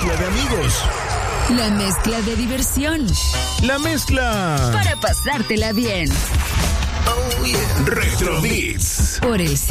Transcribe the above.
mezcla de amigos. La mezcla de diversión. La mezcla para pasártela bien. Oh, yeah. Retro Beats. Por el